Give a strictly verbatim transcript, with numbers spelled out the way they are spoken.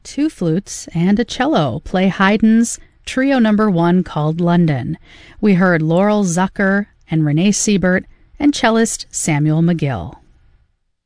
two flutes, and a cello play Haydn's Trio Number One called London. We heard Laurel Zucker and Renee Siebert and cellist Samuel McGill.